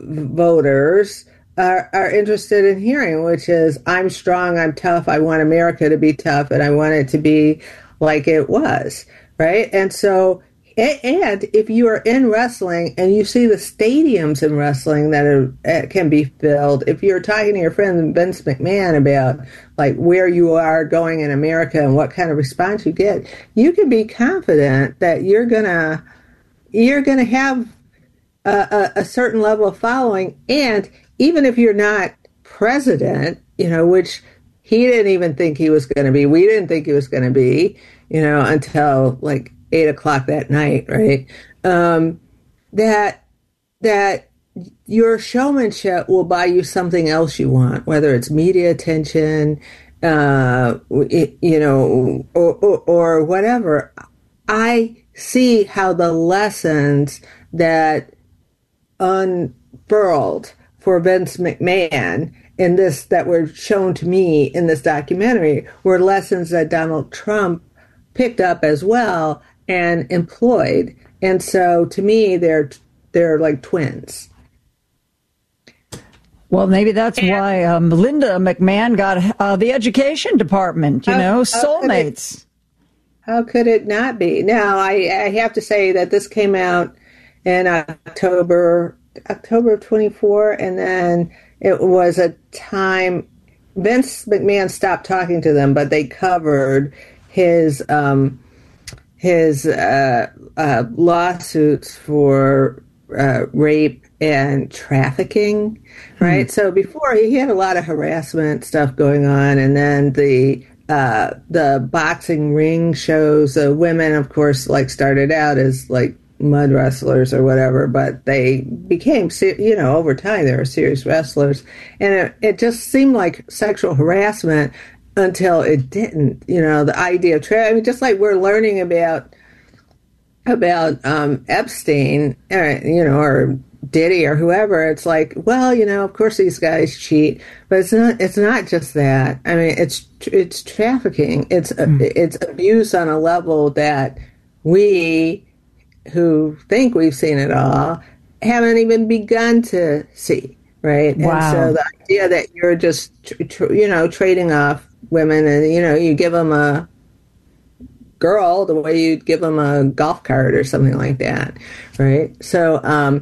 voters are interested in hearing, which is, I'm strong, I'm tough, I want America to be tough, and I want it to be like it was, right? And so, and if you are in wrestling and you see the stadiums in wrestling that can be filled, if you're talking to your friend Vince McMahon about like where you are going in America and what kind of response you get, you can be confident that you're gonna have a certain level of following. And even if you're not president, which he didn't even think he was going to be, we didn't think he was going to be, until like 8:00 that night, right? That your showmanship will buy you something else you want, whether it's media attention, or whatever. I see how the lessons that unfurled for Vince McMahon in this, that were shown to me in this documentary, were lessons that Donald Trump picked up as well and employed. And so to me, they're like twins. Well, maybe that's why Linda McMahon got the education department, soulmates. How could it not be? Now, I have to say that this came out in October of 24, and then it was a time Vince McMahon stopped talking to them, but they covered his lawsuits for rape and trafficking, right? So before, he had a lot of harassment stuff going on, and then the boxing ring shows, the women, of course, like started out as like mud wrestlers or whatever, but they became, over time, they were serious wrestlers. And it just seemed like sexual harassment until it didn't. The idea of, just like we're learning about Epstein, or Diddy or whoever, it's like, well, of course these guys cheat, but it's not just that. I mean, it's trafficking. It's abuse on a level that we, who think we've seen it all, haven't even begun to see, right? Wow. And so the idea that you're just, trading off women and, you give them a girl the way you'd give them a golf cart or something like that, right? So,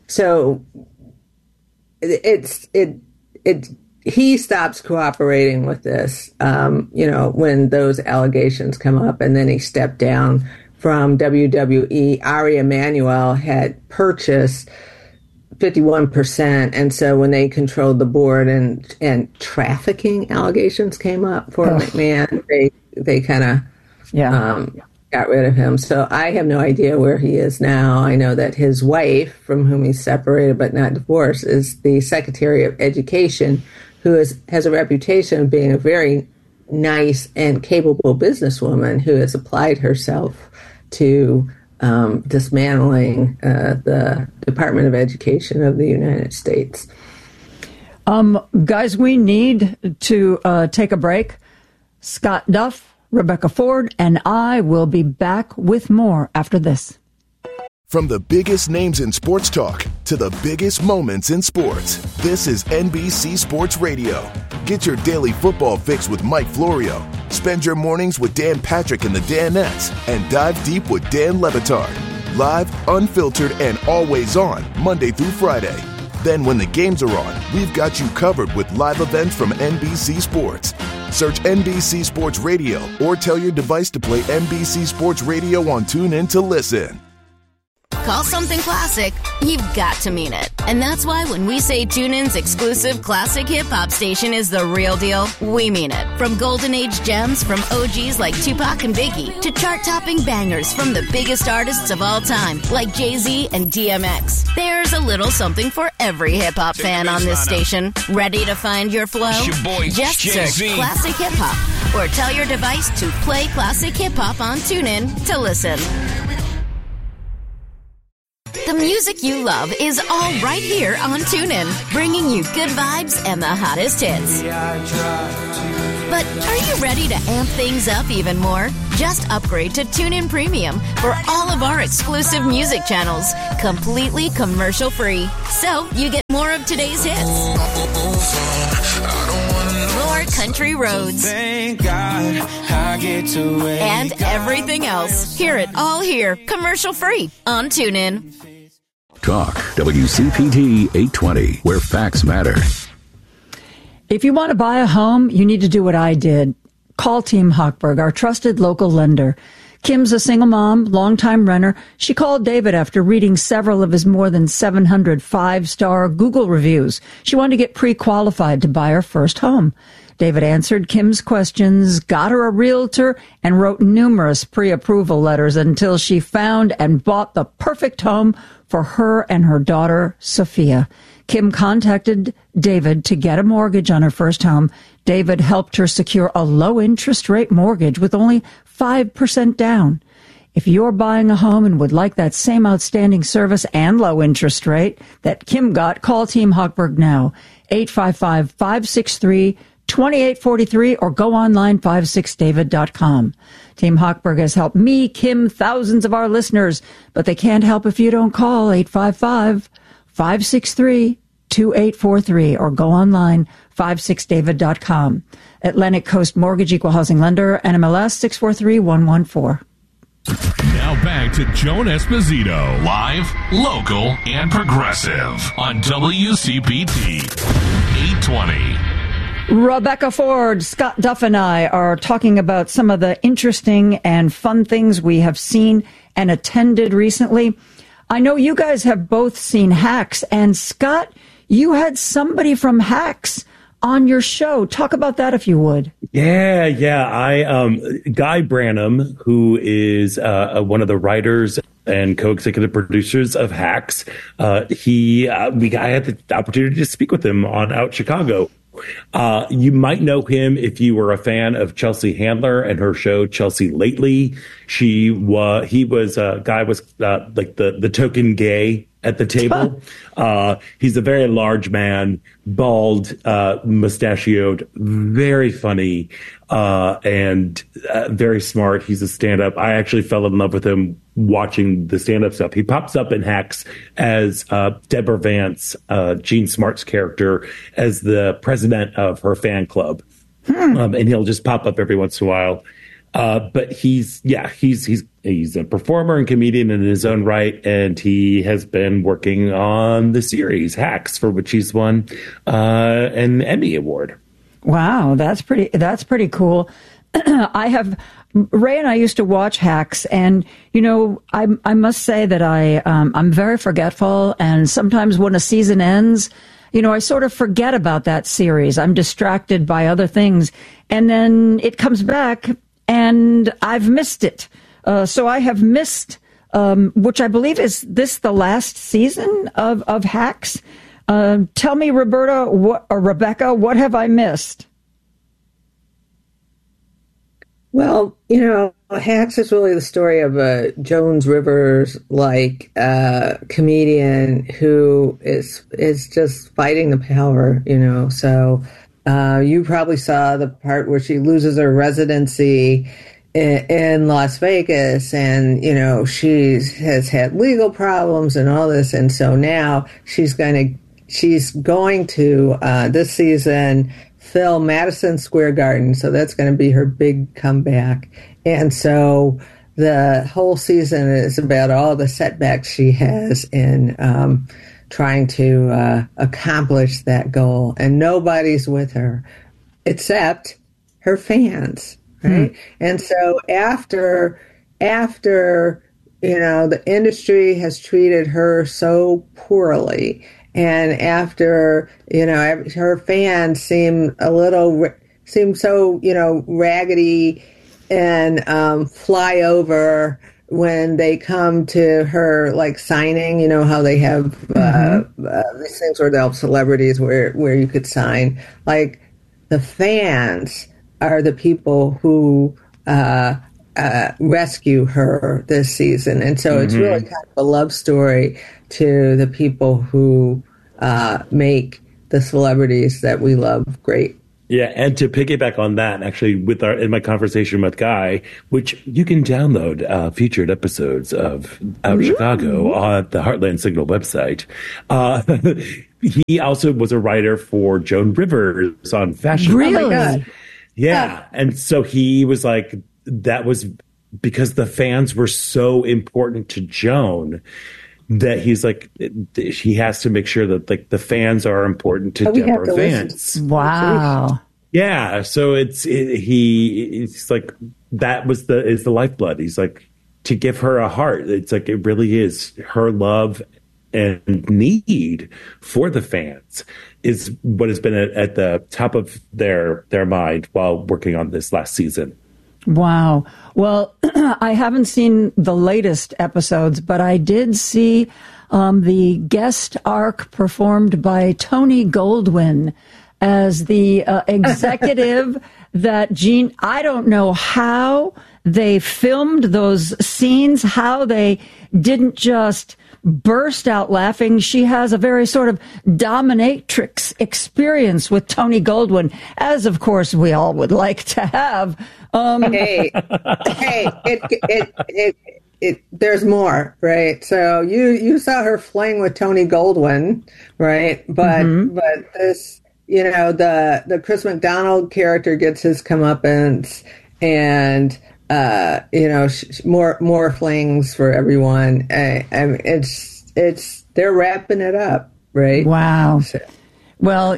he stops cooperating with this, when those allegations come up, and then he stepped down from WWE. Ari Emanuel had purchased 51%, and so when they controlled the board and trafficking allegations came up for McMahon, they kind of got rid of him. So I have no idea where he is now. I know that his wife, from whom he's separated but not divorced, is the Secretary of Education, who has a reputation of being a very nice and capable businesswoman who has applied herself to dismantling the Department of Education of the United States. Guys, we need to take a break. Scott Duff, Rebecca Ford, and I will be back with more after this. From the biggest names in sports talk to the biggest moments in sports, this is NBC Sports Radio. Get your daily football fix with Mike Florio. Spend your mornings with Dan Patrick and the Danettes, and dive deep with Dan Le Batard. Live, unfiltered, and always on, Monday through Friday. Then when the games are on, we've got you covered with live events from NBC Sports. Search NBC Sports Radio or tell your device to play NBC Sports Radio on TuneIn to listen. Call something classic, you've got to mean it. And that's why when we say TuneIn's exclusive classic hip-hop station is the real deal, we mean it. From golden age gems from OGs like Tupac and Biggie to chart-topping bangers from the biggest artists of all time like Jay-Z and DMX. There's a little something for every hip-hop fan on this station. Ready to find your flow? Just search Classic Hip-Hop or tell your device to play Classic Hip-Hop on TuneIn to listen. The music you love is all right here on TuneIn, bringing you good vibes and the hottest hits. But are you ready to amp things up even more? Just upgrade to TuneIn Premium for all of our exclusive music channels, completely commercial-free. So you get more of today's hits, more country roads, Thank God I get to wake and everything else. Hear it all here, commercial-free on TuneIn. Talk WCPT 820, where facts matter. If you want to buy a home, you need to do what I did. Call Team Hochberg, our trusted local lender. Kim's a single mom, longtime renter. She called David after reading several of his more than 700 5-star Google reviews. She wanted to get pre-qualified to buy her first home. David answered Kim's questions, got her a realtor, and wrote numerous pre-approval letters until she found and bought the perfect home for her and her daughter, Sophia. Kim contacted David to get a mortgage on her first home. David helped her secure a low-interest rate mortgage with only 5% down. If you're buying a home and would like that same outstanding service and low interest rate that Kim got, call Team Hochberg now, 855-563-2843, or go online, 56david.com. Team Hochberg has helped me, Kim, thousands of our listeners, but they can't help if you don't call 855-563-2843, or go online, 56david.com. Atlantic Coast Mortgage Equal Housing Lender, NMLS 643114. Now back to Joan Esposito, live, local, and progressive on WCPT 820. Rebecca Ford, Scott Duff, and I are talking about some of the interesting and fun things we have seen and attended recently. I know you guys have both seen Hacks, and Scott, you had somebody from Hacks on your show. Talk about that if you would. Yeah. Guy Branum, who is one of the writers and co-executive producers of Hacks, I had the opportunity to speak with him on Out Chicago. You might know him if you were a fan of Chelsea Handler and her show Chelsea Lately. He was like the token gay at the table. He's a very large man, bald, mustachioed, very funny, and very smart. He's a stand-up. I actually fell in love with him watching the stand-up stuff. He pops up in Hacks as Deborah Vance, Jean Smart's character, as the president of her fan club. And he'll just pop up every once in a while. But he's a performer and comedian in his own right, and he has been working on the series Hacks, for which he's won an Emmy Award. Wow, that's pretty cool. Ray and I used to watch Hacks, and I must say that I'm very forgetful, and sometimes when a season ends, I sort of forget about that series. I'm distracted by other things, and then it comes back, and I've missed it. So I have missed, which I believe is this the last season of Hacks. Tell me, Rebecca, what have I missed? Well, Hacks is really the story of a Jones Rivers-like comedian who is just fighting the power, So you probably saw the part where she loses her residency in Las Vegas, and she has had legal problems and all this, and so now she's going to this season fill Madison Square Garden, so that's going to be her big comeback. And so the whole season is about all the setbacks she has in trying to accomplish that goal, and nobody's with her except her fans, right? And so after the industry has treated her so poorly, and after her fans seem so raggedy and fly over when they come to her signing, how they have these things where they'll have celebrities where you could sign. Like, the fans are the people who rescue her this season, and so it's really kind of a love story to the people who make the celebrities that we love great. Yeah, and to piggyback on that, actually, in my conversation with Guy, which you can download featured episodes of Out of Chicago on the Heartland Signal website. He also was a writer for Joan Rivers on fashion. Really? Oh my God. Yeah, and so he was like, that was because the fans were so important to Joan that he's like, he has to make sure that like the fans are important to Deborah Vance. Wow. Yeah, so it's like that is the lifeblood. He's like, to give her a heart. It's like it really is her love and need for the fans is what has been at the top of their mind while working on this last season. Wow. Well, I haven't seen the latest episodes, but I did see the guest arc performed by Tony Goldwyn as the executive that Gene, I don't know how they filmed those scenes, how they didn't just burst out laughing. She has a very sort of dominatrix experience with Tony Goldwyn, as of course we all would like to have. There's more, right? So you saw her fling with Tony Goldwyn, right? But this, the Chris McDonald character gets his comeuppance, and more flings for everyone. They're wrapping it up, right? Wow. So. Well,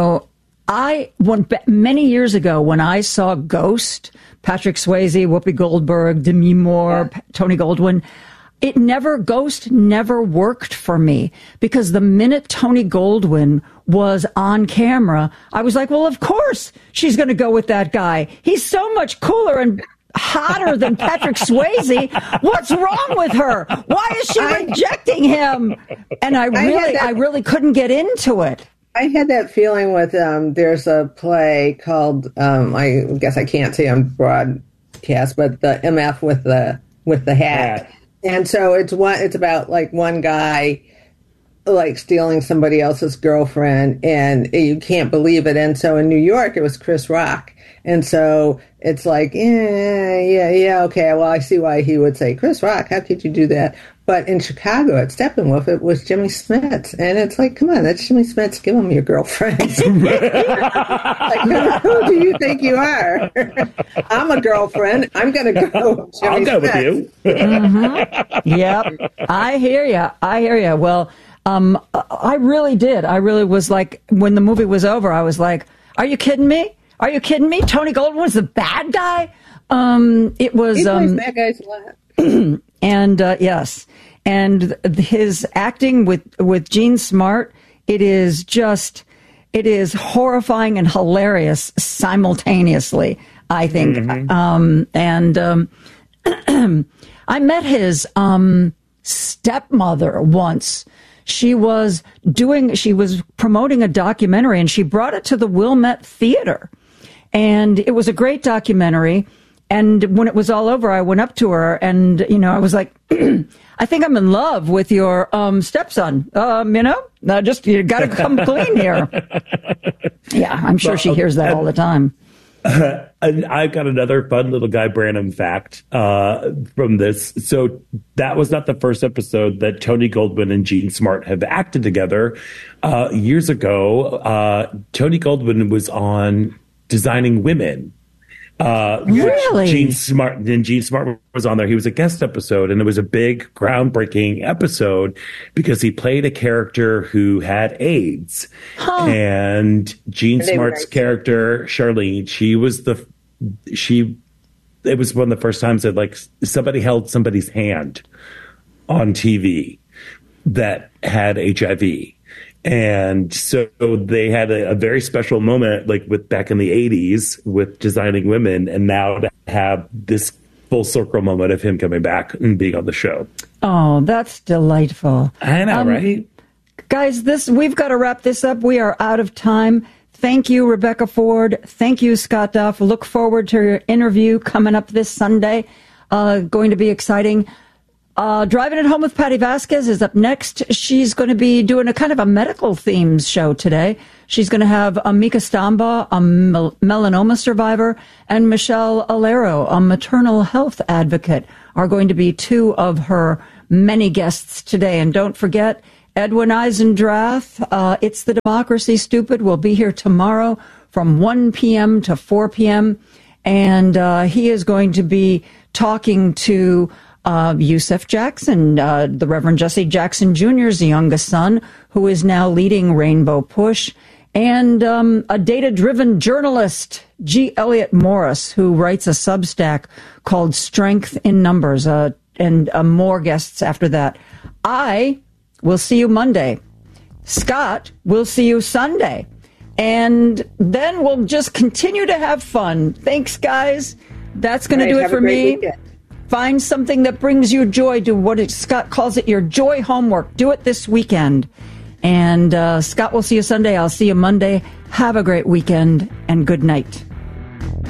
many years ago when I saw Ghost, Patrick Swayze, Whoopi Goldberg, Demi Moore, Tony Goldwyn, Ghost never worked for me, because the minute Tony Goldwyn was on camera, I was like, well, of course she's going to go with that guy. He's so much cooler and hotter than Patrick Swayze. What's wrong with her? Why is she rejecting him? And I really couldn't get into it. I had that feeling with there's a play called I guess I can't say on broadcast, but the MF with the hat. And so it's about like one guy like stealing somebody else's girlfriend, and you can't believe it. And so in New York it was Chris Rock. And so it's like, yeah, okay, well, I see why he would say, Chris Rock, how could you do that? But in Chicago at Steppenwolf, it was Jimmy Smits. And it's like, come on, that's Jimmy Smits. Give him your girlfriend. Like, who do you think you are? I'm a girlfriend. I'm going to go with Jimmy I'll go Smits. with you. Yep. I hear you. Well, I really did. I really was like, when the movie was over, I was like, are you kidding me? Are you kidding me? Tony Goldwyn was the bad guy? It was... He plays bad guys a lot. And, yes. And his acting with Gene Smart, it is horrifying and hilarious simultaneously, I think. I met his stepmother once. She was promoting a documentary, and she brought it to the Wilmette Theater. And it was a great documentary. And when it was all over, I went up to her and, I was like, I think I'm in love with your stepson. Just you got to come clean here. Yeah, I'm sure she hears that all the time. And I've got another fun little Guy Branum fact from this. So that was not the first episode that Tony Goldwyn and Gene Smart have acted together. Years ago, Tony Goldwyn was on Designing Women. Really? Gene Smart was on there. He was a guest episode, and it was a big, groundbreaking episode because he played a character who had AIDS. Huh. And Gene Smart's character, Charlene, it was one of the first times that like somebody held somebody's hand on TV that had HIV. And so they had a very special moment, like back in the 80s with Designing Women, and now to have this full circle moment of him coming back and being on the show. Oh, that's delightful. I know, right? Guys, we've got to wrap this up. We are out of time. Thank you, Rebecca Ford. Thank you, Scott Duff. Look forward to your interview coming up this Sunday. Going to be exciting. Driving It Home with Patty Vasquez is up next. She's going to be doing a kind of a medical themes show today. She's going to have Mika Stamba, a melanoma survivor, and Michelle Alero, a maternal health advocate, are going to be two of her many guests today. And don't forget, Edwin Eisendrath, It's the Democracy Stupid, will be here tomorrow from 1 p.m. to 4 p.m. And he is going to be talking to Yusef Jackson, the Reverend Jesse Jackson Jr.'s youngest son, who is now leading Rainbow Push, and a data-driven journalist, G. Elliott Morris, who writes a Substack called Strength in Numbers, and more guests after that. I will see you Monday. Scott will see you Sunday. And then we'll just continue to have fun. Thanks, guys. That's going to do it for me. Weekend. Find something that brings you joy. Do what Scott calls it, your joy homework. Do it this weekend. And Scott will see you Sunday. I'll see you Monday. Have a great weekend and good night.